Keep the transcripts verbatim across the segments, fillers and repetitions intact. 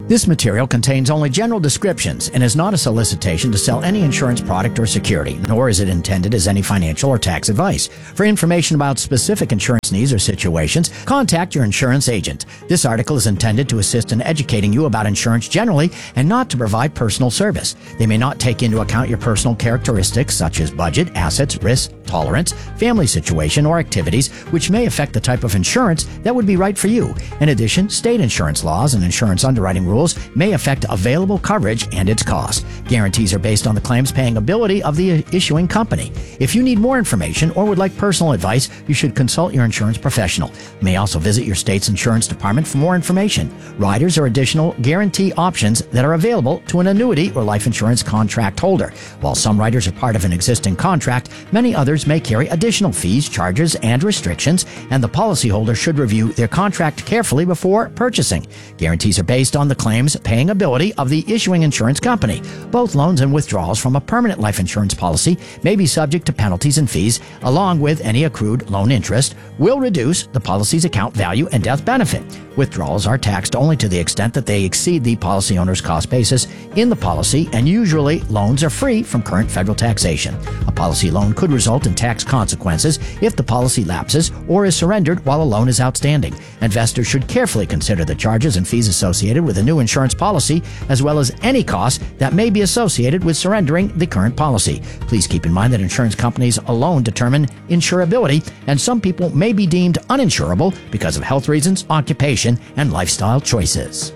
This material contains only general descriptions and is not a solicitation to sell any insurance product or security, nor is it intended as any financial or tax advice. For information about specific insurance needs or situations, contact your insurance agent. This article is intended to assist in educating you about insurance generally and not to provide personal service. They may not take into account your personal characteristics such as budget, assets, risk, tolerance, family situation, or activities, which may affect the type of insurance that would be right for you. In addition, state insurance laws and insurance underwriting rules may affect available coverage and its cost. Guarantees are based on the claims paying ability of the issuing company. If you need more information or would like personal advice, you should consult your insurance professional. You may also visit your state's insurance department for more information. Riders are additional guarantee options that are available to an annuity or life insurance contract holder. While some riders are part of an existing contract, many others may carry additional fees, charges, and restrictions, and the policyholder should review their contract carefully before purchasing. Guarantees are based on the claims paying ability of the issuing insurance company. Both loans and withdrawals from a permanent life insurance policy may be subject to penalties and fees, along with any accrued loan interest, will reduce the policy's account value and death benefit. Withdrawals are taxed only to the extent that they exceed the policy owner's cost basis in the policy, and usually loans are free from current federal taxation. A policy loan could result in tax consequences if the policy lapses or is surrendered while a loan is outstanding. Investors should carefully consider the charges and fees associated with a new insurance policy, as well as any costs that may be associated with surrendering the current policy. Please keep in mind that insurance companies alone determine insurability, and some people may be deemed uninsurable because of health reasons, occupation, and lifestyle choices.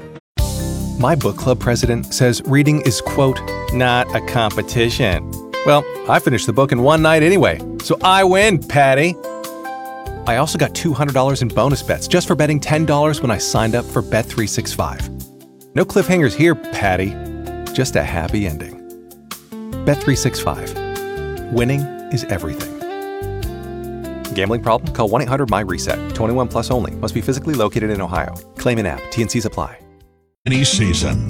My book club president says reading is, quote, not a competition. Well, I finished the book in one night anyway, so I win, Patty. I also got two hundred dollars in bonus bets just for betting ten dollars when I signed up for Bet three sixty-five. No cliffhangers here, Patty. Just a happy ending. Bet three sixty-five. Winning is everything. Gambling problem? Call one eight hundred M Y reset. twenty-one plus only. Must be physically located in Ohio. Claim in app. T and Cs apply. Any season.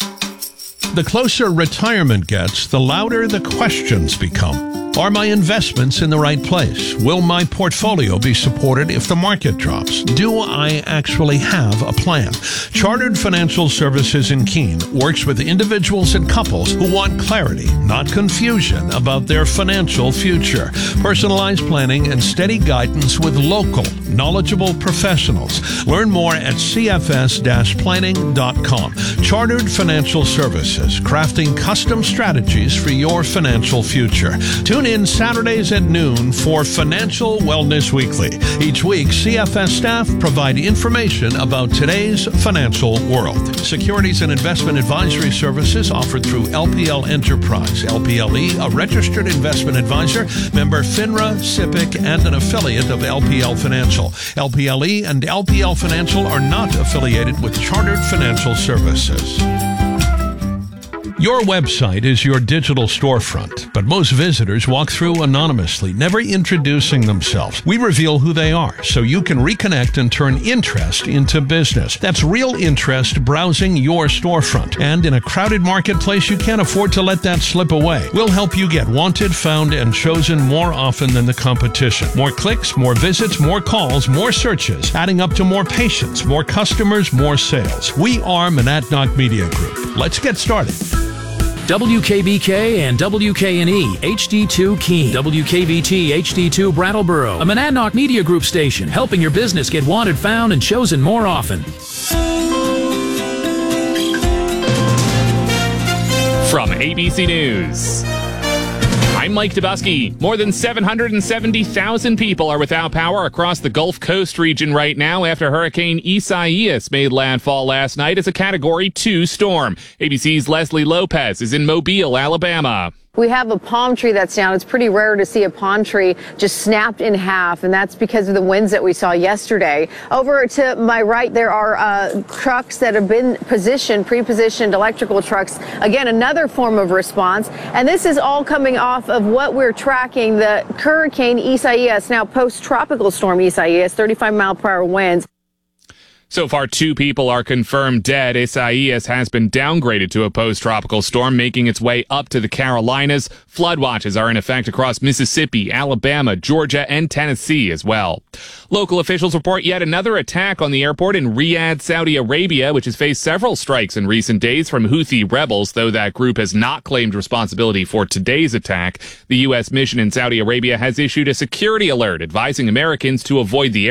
The closer retirement gets, the louder the questions become. Are my investments in the right place? Will my portfolio be supported if the market drops? Do I actually have a plan? Chartered Financial Services in Keene works with individuals and couples who want clarity, not confusion, about their financial future. Personalized planning and steady guidance with local, knowledgeable professionals. Learn more at c f s dash planning dot com. Chartered Financial Services, crafting custom strategies for your financial future. Tune in Saturdays at noon for Financial Wellness Weekly. Each week, C F S staff provide information about today's financial world. Securities and investment advisory services offered through L P L Enterprise. L P L E, a registered investment advisor, member FINRA, SIPC, and an affiliate of L P L Financial. L P L E and L P L Financial are not affiliated with Chartered Financial Services. Your website is your digital storefront, but most visitors walk through anonymously, never introducing themselves. We reveal who they are, so you can reconnect and turn interest into business. That's real interest browsing your storefront. And in a crowded marketplace, you can't afford to let that slip away. We'll help you get wanted, found, and chosen more often than the competition. More clicks, more visits, more calls, more searches, adding up to more patients, more customers, more sales. We are Monadnock Media Group. Let's get started. W K B K and W K N E H D two Keene, W K V T H D two Brattleboro, a Monadnock Media Group station, helping your business get wanted, found, and chosen more often. From A B C News, I'm Mike Dubusky. More than seven hundred seventy thousand people are without power across the Gulf Coast region right now after Hurricane Isaias made landfall last night as a Category two storm. A B C's Leslie Lopez is in Mobile, Alabama. We have a palm tree that's down. It's pretty rare to see a palm tree just snapped in half, and that's because of the winds that we saw yesterday. Over to my right, there are uh, trucks that have been positioned, pre-positioned electrical trucks. Again, another form of response. And this is all coming off of what we're tracking, the Hurricane Isaias, now post-tropical storm Isaias, thirty-five mile per hour winds. So far, two people are confirmed dead. Isaias has been downgraded to a post-tropical storm, making its way up to the Carolinas. Flood watches are in effect across Mississippi, Alabama, Georgia, and Tennessee as well. Local officials report yet another attack on the airport in Riyadh, Saudi Arabia, which has faced several strikes in recent days from Houthi rebels, though that group has not claimed responsibility for today's attack. The U S mission in Saudi Arabia has issued a security alert advising Americans to avoid the